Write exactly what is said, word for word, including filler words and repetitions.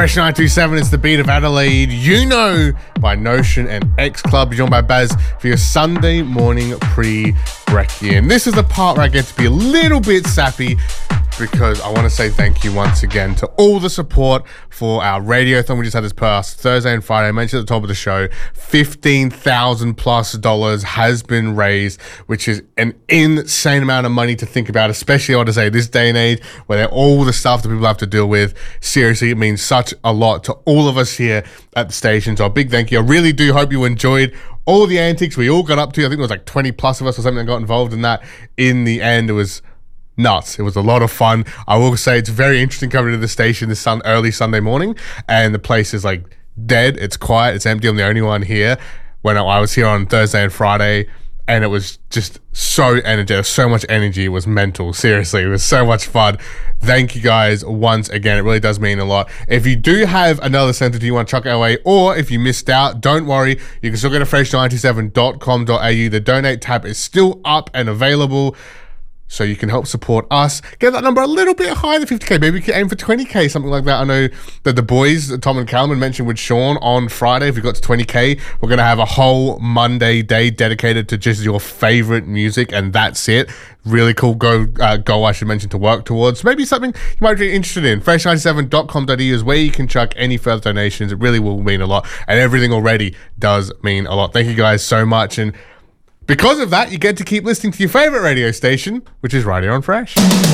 Fresh nine two seven, it's the beat of Adelaide. You know by Notion and X Club. You're joined by Baz for your Sunday morning pre-brekkie. And this is the part where I get to be a little bit sappy because I want to say thank you once again to all the support for our radiothon. We just had this past Thursday and Friday. I mentioned at the top of the show, fifteen thousand plus dollars has been raised, which is an insane amount of money to think about, especially I want to say this day and age where all the stuff that people have to deal with. Seriously, it means such a lot to all of us here at the station. So a big thank you. I really do hope you enjoyed all the antics we all got up to. I think it was like twenty plus of us or something that got involved in that. In the end, it was nuts. It was a lot of fun. I will say it's very interesting coming to the station this sun early Sunday morning, and the place is like dead. It's quiet. It's empty. I'm the only one here. When I was here on Thursday and Friday, and it was just so energetic. So much energy. It was mental. Seriously, it was so much fun. Thank you guys once again. It really does mean a lot. If you do have another sentence you want to chuck our way, or if you missed out, don't worry. You can still go to fresh nine two seven dot com dot a u. The donate tab is still up and available, so you can help support us. Get that number a little bit higher than fifty K. Maybe we can aim for twenty K, something like that. I know that the boys, Tom and Callum, mentioned with Sean on Friday, if we got to twenty K, we're going to have a whole Monday day dedicated to just your favorite music, and that's it. Really cool go, uh, goal I should mention to work towards. Maybe something you might be interested in. fresh nine seven dot com dot a u is where you can chuck any further donations. It really will mean a lot, and everything already does mean a lot. Thank you guys so much, and because of that, you get to keep listening to your favorite radio station, which is right here on Fresh.